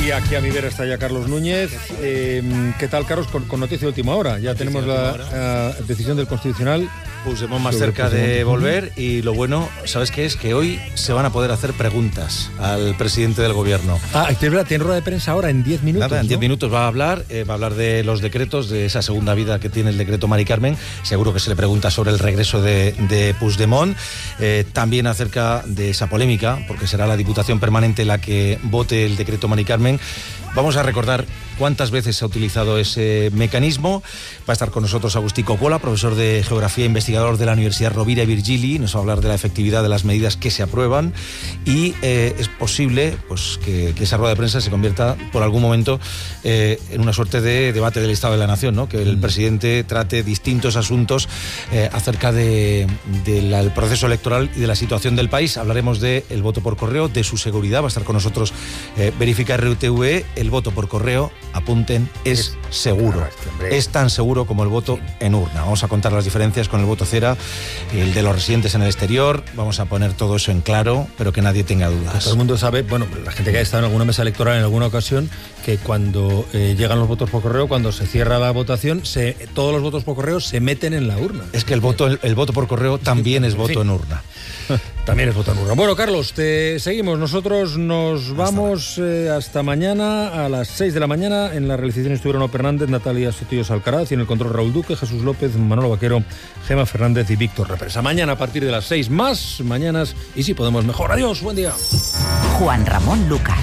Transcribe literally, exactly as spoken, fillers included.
Y aquí a mi vera está ya Carlos Núñez. Eh, ¿Qué tal, Carlos? Con, con noticia de última hora. Ya noticia tenemos la uh, decisión del Constitucional. Puigdemont más cerca de volver, y lo bueno, ¿sabes qué es? Que hoy se van a poder hacer preguntas al presidente del gobierno. Ah, es verdad, tiene rueda de prensa ahora en diez minutos. Nada, en diez ¿no? minutos va a hablar, eh, va a hablar de los decretos, de esa segunda vida que tiene el decreto Mari Carmen. Seguro que se le pregunta sobre el regreso de, de Puigdemont. Eh, también acerca de esa polémica, porque será la Diputación Permanente la que vote el decreto Mari Carmen. Vamos a recordar cuántas veces se ha utilizado ese mecanismo. Va a estar con nosotros Agustí Coppola, profesor de Geografía e investigador de la Universidad Rovira i Virgili. Nos va a hablar de la efectividad de las medidas que se aprueban, y eh, es posible pues, que, que esa rueda de prensa se convierta por algún momento eh, en una suerte de debate del Estado de la Nación, ¿no? Que el mm. presidente trate distintos asuntos eh, acerca del de de proceso electoral y de la situación del país. Hablaremos del voto por correo, de su seguridad. Va a estar con nosotros eh, Verifica R U T V E. El voto por correo, apunten, es seguro. Es tan seguro como el voto en urna. Vamos a contar las diferencias con el voto cera, el de los residentes en el exterior. Vamos a poner todo eso en claro, pero que nadie tenga dudas. Todo el mundo sabe, bueno, la gente que ha estado en alguna mesa electoral en alguna ocasión, que cuando eh, llegan los votos por correo, cuando se cierra la votación, se, todos los votos por correo se meten en la urna. Es que el voto, el, el voto por correo también es voto sí. en urna. También es voto en urna. Bueno, Carlos, te seguimos. Nosotros nos vamos eh, hasta mañana a las seis de la mañana. En la realización estuvieron Ope Hernández, Natalia Sotillos Alcaraz, y en el control Raúl Duque, Jesús López, Manolo Vaquero, Gema Fernández y Víctor Represa. Mañana a partir de las seis, más mañanas, y si podemos mejor. Adiós, buen día. Juan Ramón Lucas.